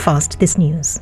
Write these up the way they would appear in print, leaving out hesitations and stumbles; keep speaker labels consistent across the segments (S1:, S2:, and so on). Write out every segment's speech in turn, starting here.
S1: First, this news.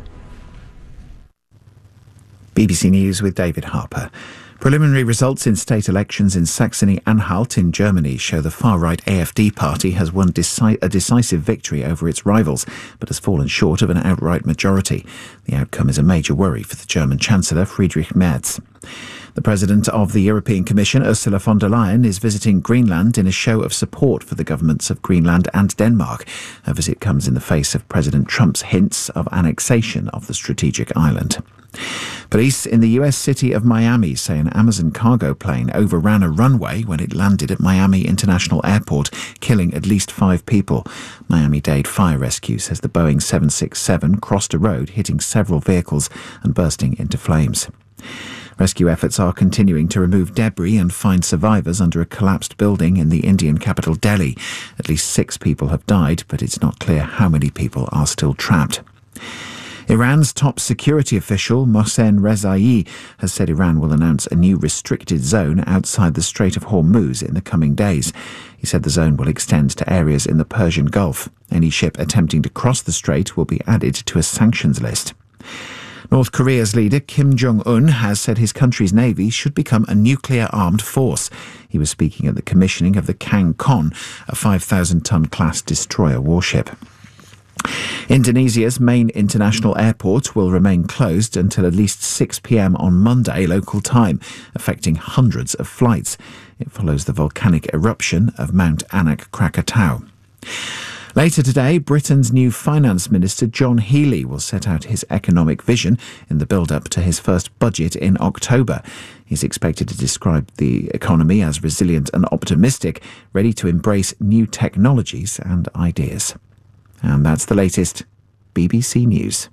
S2: BBC News with David Harper. Preliminary results in state elections in Saxony-Anhalt in Germany show the far-right AfD party has won a decisive victory over its rivals, but has fallen short of an outright majority. The outcome is a major worry for the German Chancellor Friedrich Merz. The President of the European Commission, Ursula von der Leyen, is visiting Greenland in a show of support for the governments of Greenland and Denmark. Her visit comes in the face of President Trump's hints of annexation of the strategic island. Police in the US city of Miami say an Amazon cargo plane overran a runway when it landed at Miami International Airport, killing at least 5 people. Miami-Dade Fire Rescue says the Boeing 767 crossed a road, hitting several vehicles and bursting into flames. Rescue efforts are continuing to remove debris and find survivors under a collapsed building in the Indian capital Delhi. At least 6 people have died, but it's not clear how many people are still trapped. Iran's top security official, Mohsen Rezai, has said Iran will announce a new restricted zone outside the Strait of Hormuz in the coming days. He said the zone will extend to areas in the Persian Gulf. Any ship attempting to cross the strait will be added to a sanctions list. North Korea's leader, Kim Jong-un, has said his country's navy should become a nuclear-armed force. He was speaking at the commissioning of the Kangkon, a 5,000-ton class destroyer warship. Indonesia's main international airport will remain closed until at least 6 p.m. on Monday local time, affecting hundreds of flights. It follows the volcanic eruption of Mount Anak Krakatau. Later today, Britain's new Finance Minister John Healey will set out his economic vision in the build-up to his first budget in October. He's expected to describe the economy as resilient and optimistic, ready to embrace new technologies and ideas. And that's the latest. BBC News.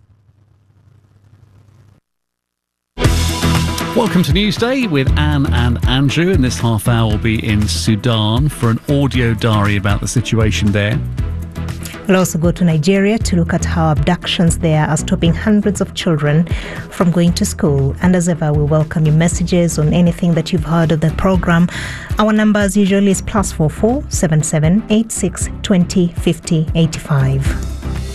S3: Welcome to Newsday with Anne and Andrew. In this half hour, we'll be in Sudan for an audio diary about the situation there.
S1: We'll also go to Nigeria to look at how abductions there are stopping hundreds of children from going to school. And as ever, we welcome your messages on anything that you've heard of the programme. Our number as usual is +44 77 86 20 50 85.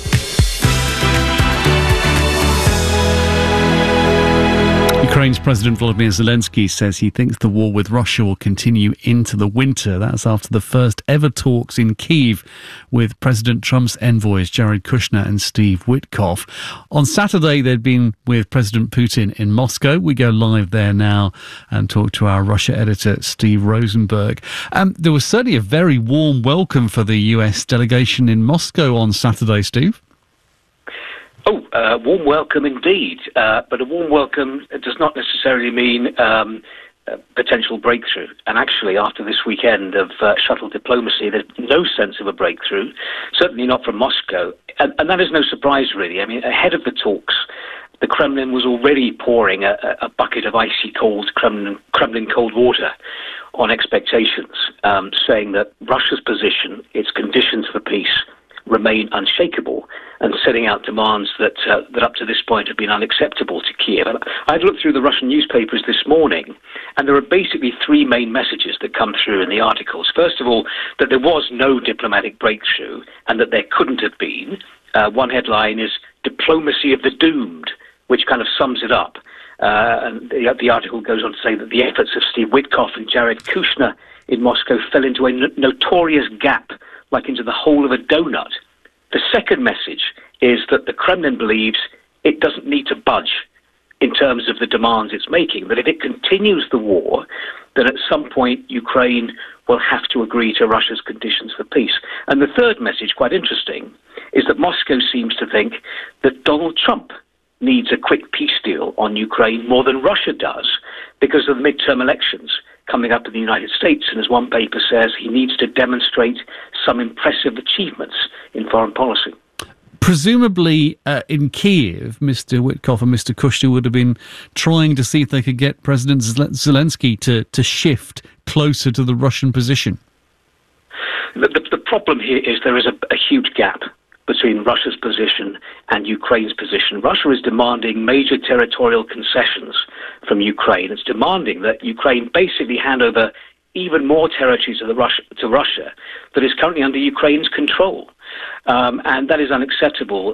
S3: Ukraine's President Volodymyr Zelensky says he thinks the war with Russia will continue into the winter. That's after the first ever talks in Kyiv with President Trump's envoys Jared Kushner and Steve Witkoff. On Saturday, they'd been with President Putin in Moscow. We go live there now and talk to our Russia editor, Steve Rosenberg. There was certainly a very warm welcome for the US delegation in Moscow on Saturday, Steve.
S4: Warm welcome indeed, but a warm welcome does not necessarily mean potential breakthrough. And actually, after this weekend of shuttle diplomacy, there's no sense of a breakthrough, certainly not from Moscow. And that is no surprise, really. I mean, ahead of the talks, the Kremlin was already pouring a bucket of icy cold Kremlin cold water on expectations, saying that Russia's position, its conditions for peace, remain unshakable, and setting out demands that up to this point have been unacceptable to Kiev. And I've looked through the Russian newspapers this morning, and there are basically 3 main messages that come through in the articles. First of all, that there was no diplomatic breakthrough, and that there couldn't have been. One headline is "Diplomacy of the Doomed," which kind of sums it up. And the article goes on to say that the efforts of Steve Witkoff and Jared Kushner in Moscow fell into a notorious gap, like into the hole of a donut. The second message is that the Kremlin believes it doesn't need to budge in terms of the demands it's making, that if it continues the war, then at some point Ukraine will have to agree to Russia's conditions for peace. And the third message, quite interesting, is that Moscow seems to think that Donald Trump needs a quick peace deal on Ukraine more than Russia does because of the midterm elections coming up in the United States. And as one paper says, he needs to demonstrate some impressive achievements in foreign policy.
S3: Presumably in Kyiv, Mr. Witkoff and Mr. Kushner would have been trying to see if they could get President Zelensky to shift closer to the Russian position.
S4: The problem here is there is a huge gap between Russia's position and Ukraine's position. Russia is demanding major territorial concessions from Ukraine. It's demanding that Ukraine basically hand over even more territory to Russia that is currently under Ukraine's control. And that is unacceptable